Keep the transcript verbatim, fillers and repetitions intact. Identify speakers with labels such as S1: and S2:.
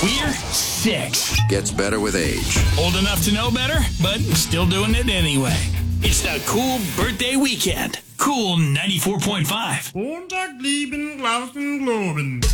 S1: We're six.
S2: Gets better with age.
S1: Old enough to know better, but still doing it anyway. It's the Cool Birthday Weekend. Cool ninety-four point five.
S3: Montag, lieben, Glauben, Globen.